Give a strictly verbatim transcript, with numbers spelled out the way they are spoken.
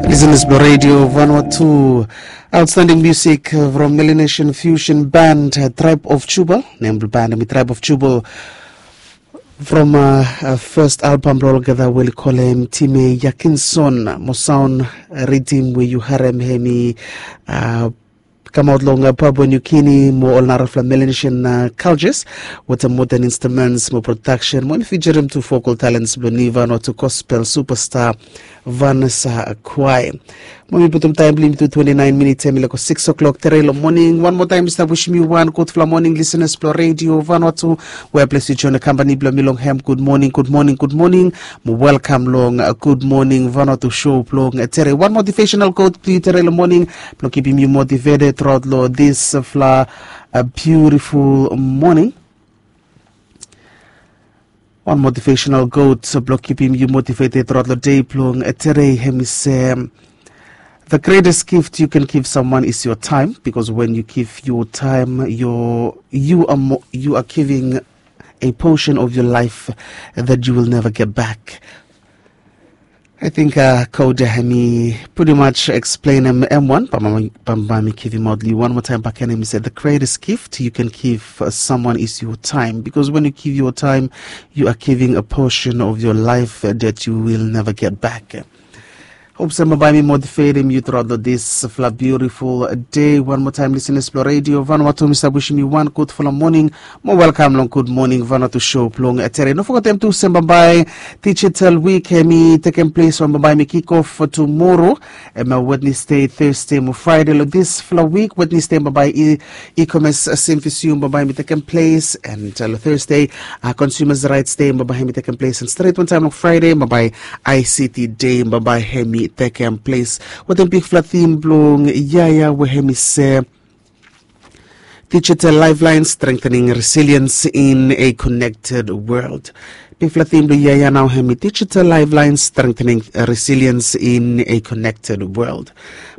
Listen to Radio Vanuatu. Outstanding music from Melanesian fusion band uh, Tribe of Jubal, named band um, Tribe of Jubal, from uh, uh, first album role gather will call him Time Yakinson Mosound Redeem where you harem hemi uh come out long Papua New Guinea more all narafla Melanesian uh, cultures with a modern instruments more production more featuring to focal talents Bloniva not to gospel superstar Vanessa Kwai. Mommy put time limit to twenty-nine minutes like six o'clock Terrell morning. One more time Mister Wish me one good for morning listeners Pro Radio Vanuatu where place you join the company Blomilong Ham. Good morning, good morning, good morning. Welcome long uh, good morning Vanuatu show long uh, Terrell. One motivational quote please Terrell morning. Plong keeping you motivated throughout Lord this uh, fla, a beautiful morning. One motivational quote so block keeping you motivated throughout the day plong uh, Terrell hemis. The greatest gift you can give someone is your time, because when you give your time, you're, you are mo- you are giving a portion of your life that you will never get back. I think uh, Koda Hemi pretty much explained um, M one, Bambami Kivi Modli. One more time, Bakanemi said the greatest gift you can give uh, someone is your time, because when you give your time, you are giving a portion of your life uh, that you will never get back. Hope some by me motivating you throughout this uh, beautiful day. One more time, listeners, Pro Radio Vanuatu. Mister wishing me one good full morning. More welcome, long good morning, Vanuatu show. Plong etere. No forget them to send by digital week. Me taking place on by me kick off for tomorrow. And my Wednesday, Thursday, more Friday. This flow week, Wednesday, by e-commerce symposium by me taking place, and uh, Thursday, uh, consumers' rights day by me taking place, and straight one time on Friday, by I C T day by Hemi. Taking place with a big flat theme blong Yaya Wehemi say digital lifeline strengthening resilience in a connected world. Big flat theme blong Yaya now Hemi digital lifeline strengthening resilience in a connected world.